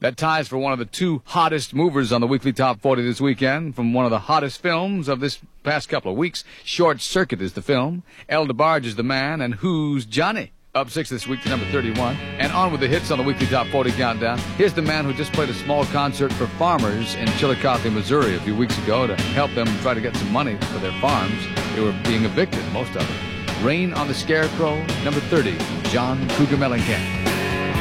That ties for one of the two hottest movers on the weekly Top 40 this weekend. From one of the hottest films of this past couple of weeks, Short Circuit is the film, El DeBarge is the man, and Who's Johnny? Up 6 this week to number 31. And on with the hits on the weekly Top 40 countdown. Here's the man who just played a small concert for farmers in Chillicothe, Missouri a few weeks ago to help them try to get some money for their farms. They were being evicted, most of them. Rain on the Scarecrow, number 30, John Cougar Mellencamp.